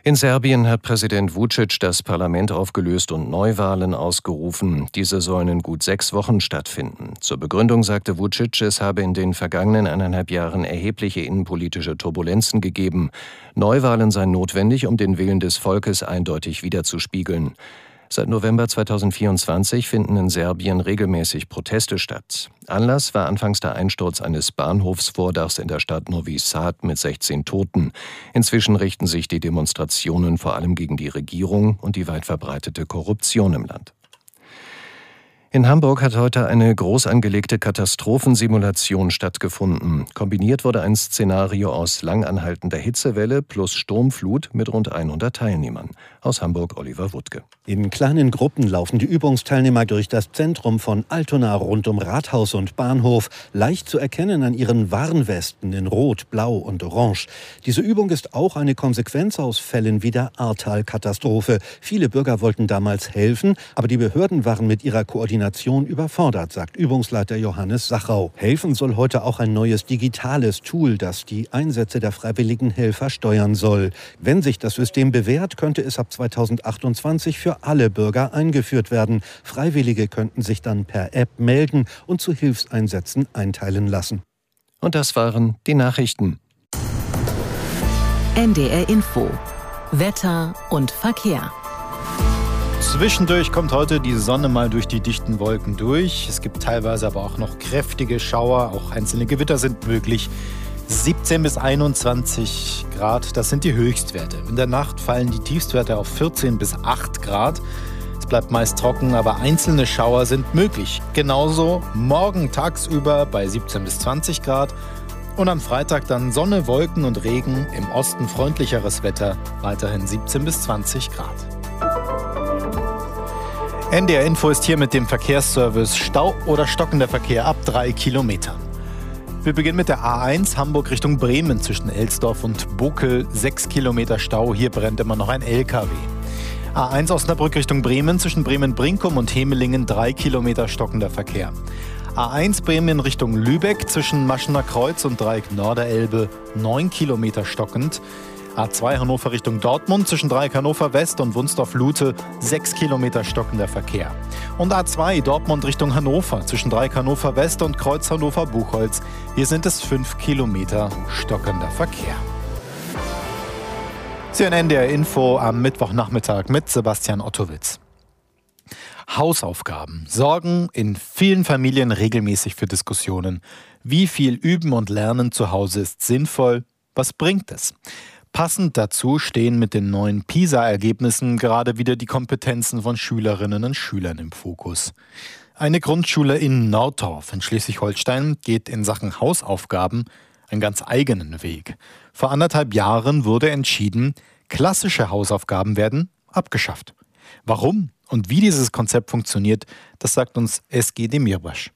In Serbien hat Präsident Vučić das Parlament aufgelöst und Neuwahlen ausgerufen. Diese sollen in gut 6 Wochen stattfinden. Zur Begründung sagte Vučić, es habe in den vergangenen 1,5 Jahren erhebliche innenpolitische Turbulenzen gegeben. Neuwahlen seien notwendig, um den Willen des Volkes eindeutig widerzuspiegeln. Seit November 2024 finden in Serbien regelmäßig Proteste statt. Anlass war anfangs der Einsturz eines Bahnhofsvordachs in der Stadt Novi Sad mit 16 Toten. Inzwischen richten sich die Demonstrationen vor allem gegen die Regierung und die weit verbreitete Korruption im Land. In Hamburg hat heute eine groß angelegte Katastrophensimulation stattgefunden. Kombiniert wurde ein Szenario aus langanhaltender Hitzewelle plus Sturmflut mit rund 100 Teilnehmern. Aus Hamburg Oliver Wuttke. In kleinen Gruppen laufen die Übungsteilnehmer durch das Zentrum von Altona rund um Rathaus und Bahnhof, leicht zu erkennen an ihren Warnwesten in Rot, Blau und Orange. Diese Übung ist auch eine Konsequenz aus Fällen wie der Ahrtal-Katastrophe. Viele Bürger wollten damals helfen, aber die Behörden waren mit ihrer Koordination überfordert, sagt Übungsleiter Johannes Sachau. Helfen soll heute auch ein neues digitales Tool, das die Einsätze der freiwilligen Helfer steuern soll. Wenn sich das System bewährt, könnte es ab 2028 für alle Bürger eingeführt werden. Freiwillige könnten sich dann per App melden und zu Hilfseinsätzen einteilen lassen. Und das waren die Nachrichten. NDR Info. Wetter und Verkehr. Zwischendurch kommt heute die Sonne mal durch die dichten Wolken durch. Es gibt teilweise aber auch noch kräftige Schauer, auch einzelne Gewitter sind möglich. 17 bis 21 Grad, das sind die Höchstwerte. In der Nacht fallen die Tiefstwerte auf 14 bis 8 Grad. Es bleibt meist trocken, aber einzelne Schauer sind möglich. Genauso morgen tagsüber bei 17 bis 20 Grad. Und am Freitag dann Sonne, Wolken und Regen, im Osten freundlicheres Wetter, weiterhin 17 bis 20 Grad. NDR Info ist hier mit dem Verkehrsservice. Stau oder stockender Verkehr ab 3 Kilometern. Wir beginnen mit der A1 Hamburg Richtung Bremen zwischen Elsdorf und Bokel. 6 Kilometer Stau, hier brennt immer noch ein LKW. A1 Osnabrück Richtung Bremen zwischen Bremen-Brinkum und Hemelingen 3 Kilometer stockender Verkehr. A1 Bremen Richtung Lübeck zwischen Maschener Kreuz und Dreieck Norderelbe 9 Kilometer stockend. A2 Hannover Richtung Dortmund zwischen Dreieck Hannover West und Wunsdorf-Lute 6 Kilometer stockender Verkehr. Und A2 Dortmund Richtung Hannover zwischen Dreieck Hannover West und Kreuz Hannover Buchholz. Hier sind es 5 Kilometer stockender Verkehr. Sie hören NDR Info am Mittwochnachmittag mit Sebastian Ottowitz. Hausaufgaben sorgen in vielen Familien regelmäßig für Diskussionen. Wie viel Üben und Lernen zu Hause ist sinnvoll? Was bringt es? Passend dazu stehen mit den neuen PISA-Ergebnissen gerade wieder die Kompetenzen von Schülerinnen und Schülern im Fokus. Eine Grundschule in Nordorf in Schleswig-Holstein geht in Sachen Hausaufgaben einen ganz eigenen Weg. Vor 1,5 Jahren wurde entschieden, klassische Hausaufgaben werden abgeschafft. Warum und wie dieses Konzept funktioniert, das sagt uns SG Demirbaş.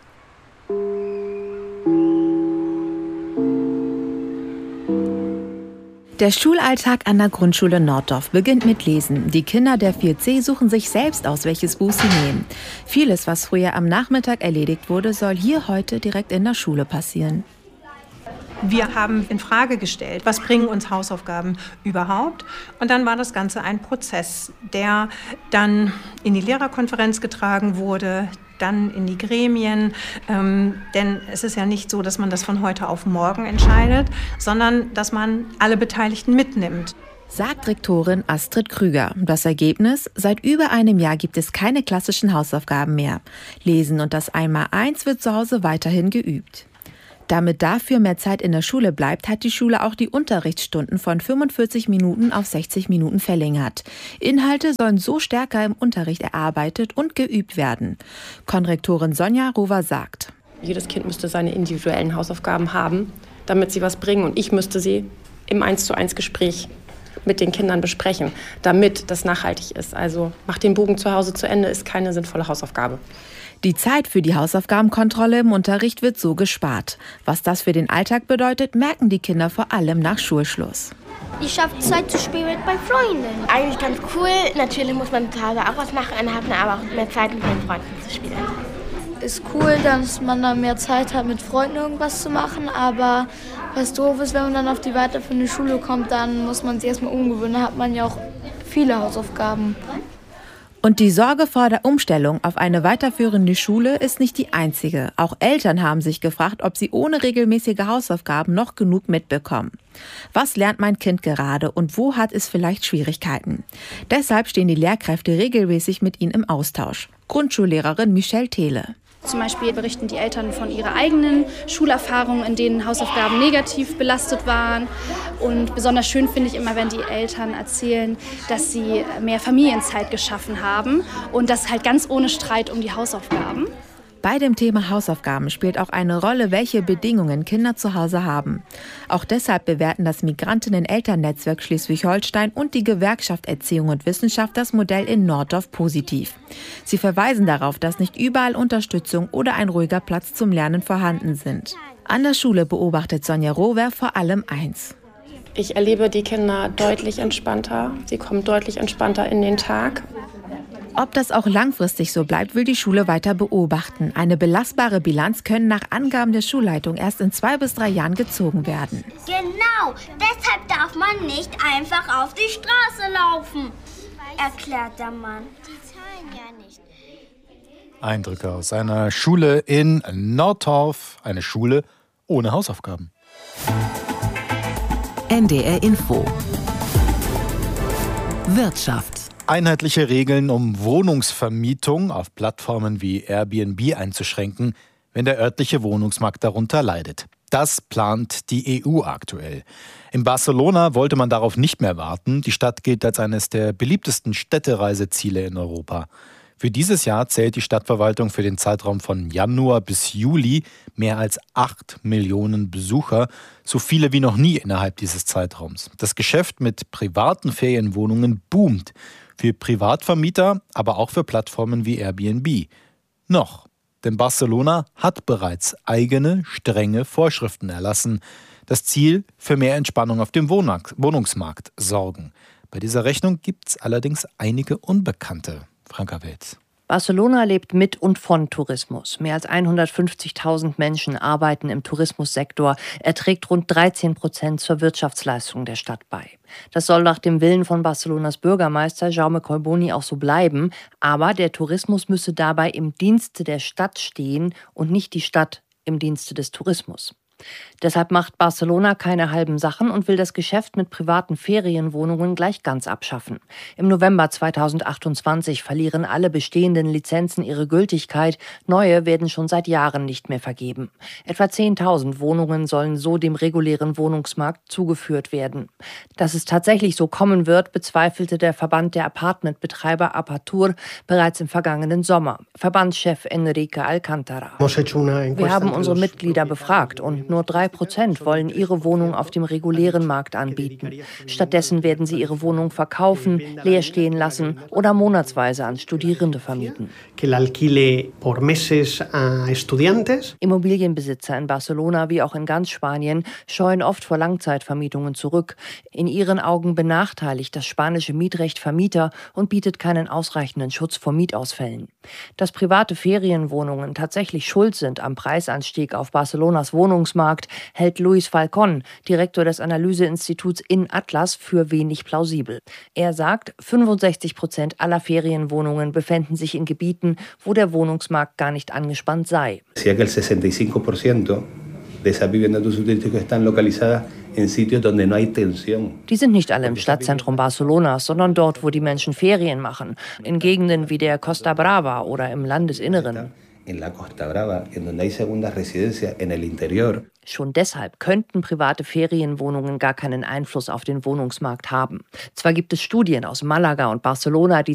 Der Schulalltag an der Grundschule Norddorf beginnt mit Lesen. Die Kinder der 4C suchen sich selbst aus, welches Buch sie nehmen. Vieles, was früher am Nachmittag erledigt wurde, soll hier heute direkt in der Schule passieren. Wir haben in Frage gestellt, was bringen uns Hausaufgaben überhaupt? Und dann war das Ganze ein Prozess, der dann in die Lehrerkonferenz getragen wurde, dann in die Gremien, denn es ist ja nicht so, dass man das von heute auf morgen entscheidet, sondern dass man alle Beteiligten mitnimmt. Sagt Rektorin Astrid Krüger. Das Ergebnis? Seit über einem Jahr gibt es keine klassischen Hausaufgaben mehr. Lesen und das Einmaleins wird zu Hause weiterhin geübt. Damit dafür mehr Zeit in der Schule bleibt, hat die Schule auch die Unterrichtsstunden von 45 Minuten auf 60 Minuten verlängert. Inhalte sollen so stärker im Unterricht erarbeitet und geübt werden. Konrektorin Sonja Rover sagt: Jedes Kind müsste seine individuellen Hausaufgaben haben, damit sie was bringen. Und ich müsste sie im 1:1 Gespräch mit den Kindern besprechen, damit das nachhaltig ist. Also macht den Bogen zu Hause zu Ende, ist keine sinnvolle Hausaufgabe. Die Zeit für die Hausaufgabenkontrolle im Unterricht wird so gespart. Was das für den Alltag bedeutet, merken die Kinder vor allem nach Schulschluss. Ich schaffe Zeit zu spielen mit meinen Freunden. Eigentlich ganz cool. Natürlich muss man zu Hause auch was machen, dann hat man aber auch mehr Zeit mit meinen Freunden zu spielen. ist cool, dass man dann mehr Zeit hat, mit Freunden irgendwas zu machen. Aber was doof ist, wenn man dann auf die weiterführende Schule kommt, dann muss man sich erstmal umgewöhnen. Da hat man ja auch viele Hausaufgaben. Und die Sorge vor der Umstellung auf eine weiterführende Schule ist nicht die einzige. Auch Eltern haben sich gefragt, ob sie ohne regelmäßige Hausaufgaben noch genug mitbekommen. Was lernt mein Kind gerade und wo hat es vielleicht Schwierigkeiten? Deshalb stehen die Lehrkräfte regelmäßig mit ihnen im Austausch. Grundschullehrerin Michelle Thiele. Zum Beispiel berichten die Eltern von ihrer eigenen Schulerfahrung, in denen Hausaufgaben negativ belastet waren. Und besonders schön finde ich immer, wenn die Eltern erzählen, dass sie mehr Familienzeit geschaffen haben und das halt ganz ohne Streit um die Hausaufgaben. Bei dem Thema Hausaufgaben spielt auch eine Rolle, welche Bedingungen Kinder zu Hause haben. Auch deshalb bewerten das Migrantinnen-Elternnetzwerk Schleswig-Holstein und die Gewerkschaft Erziehung und Wissenschaft das Modell in Norddorf positiv. Sie verweisen darauf, dass nicht überall Unterstützung oder ein ruhiger Platz zum Lernen vorhanden sind. An der Schule beobachtet Sonja Rohwer vor allem eins. Ich erlebe die Kinder deutlich entspannter. Sie kommen deutlich entspannter in den Tag. Ob das auch langfristig so bleibt, will die Schule weiter beobachten. Eine belastbare Bilanz können nach Angaben der Schulleitung erst in 2 bis 3 Jahren gezogen werden. Genau, deshalb darf man nicht einfach auf die Straße laufen, erklärt der Mann. Die zahlen ja nicht. Eindrücke aus einer Schule in Norddorf. Eine Schule ohne Hausaufgaben. NDR Info. Wirtschaft. Einheitliche Regeln, um Wohnungsvermietung auf Plattformen wie Airbnb einzuschränken, wenn der örtliche Wohnungsmarkt darunter leidet. Das plant die EU aktuell. In Barcelona wollte man darauf nicht mehr warten. Die Stadt gilt als eines der beliebtesten Städtereiseziele in Europa. Für dieses Jahr zählt die Stadtverwaltung für den Zeitraum von Januar bis Juli mehr als 8 Millionen Besucher, so viele wie noch nie innerhalb dieses Zeitraums. Das Geschäft mit privaten Ferienwohnungen boomt. Für Privatvermieter, aber auch für Plattformen wie Airbnb. Noch, denn Barcelona hat bereits eigene, strenge Vorschriften erlassen. Das Ziel: für mehr Entspannung auf dem Wohnungsmarkt sorgen. Bei dieser Rechnung gibt es allerdings einige Unbekannte. Franka Welz. Barcelona lebt mit und von Tourismus. Mehr als 150.000 Menschen arbeiten im Tourismussektor. Er trägt rund 13% zur Wirtschaftsleistung der Stadt bei. Das soll nach dem Willen von Barcelonas Bürgermeister Jaume Collboni auch so bleiben. Aber der Tourismus müsse dabei im Dienste der Stadt stehen und nicht die Stadt im Dienste des Tourismus. Deshalb macht Barcelona keine halben Sachen und will das Geschäft mit privaten Ferienwohnungen gleich ganz abschaffen. Im November 2028 verlieren alle bestehenden Lizenzen ihre Gültigkeit. Neue werden schon seit Jahren nicht mehr vergeben. Etwa 10.000 Wohnungen sollen so dem regulären Wohnungsmarkt zugeführt werden. Dass es tatsächlich so kommen wird, bezweifelte der Verband der Apartmentbetreiber Apatur bereits im vergangenen Sommer. Verbandschef Enrique Alcántara. Wir haben unsere Mitglieder befragt und nur 3% wollen ihre Wohnung auf dem regulären Markt anbieten. Stattdessen werden sie ihre Wohnung verkaufen, leer stehen lassen oder monatsweise an Studierende vermieten. Immobilienbesitzer in Barcelona wie auch in ganz Spanien scheuen oft vor Langzeitvermietungen zurück. In ihren Augen benachteiligt das spanische Mietrecht Vermieter und bietet keinen ausreichenden Schutz vor Mietausfällen. Dass private Ferienwohnungen tatsächlich schuld sind am Preisanstieg auf Barcelonas Wohnungsmarkt, hält Luis Falcón, Direktor des Analyseinstituts InAtlas, für wenig plausibel. Er sagt, 65% aller Ferienwohnungen befänden sich in Gebieten, wo der Wohnungsmarkt gar nicht angespannt sei. Decía que el 65% de esas viviendas de uso turístico están localizadas en sitios donde no hay tensión. Die sind nicht alle im Stadtzentrum Barcelonas, sondern dort, wo die Menschen Ferien machen, in Gegenden wie der Costa Brava oder im Landesinneren. En la Costa Brava, en donde hay segundas residencias en el interior. Schon deshalb könnten private Ferienwohnungen gar keinen Einfluss auf den Wohnungsmarkt haben. Zwar gibt es Studien aus Malaga und Barcelona, die